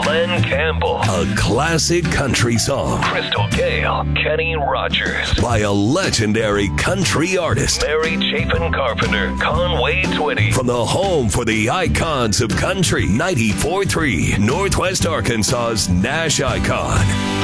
Glenn Campbell. A classic country song. Crystal Gale, Kenny Rogers. By a legendary country artist. Mary Chapin Carpenter, Conway Twitty. From the home for the icons of country, 94.3, Northwest Arkansas's Nash Icon.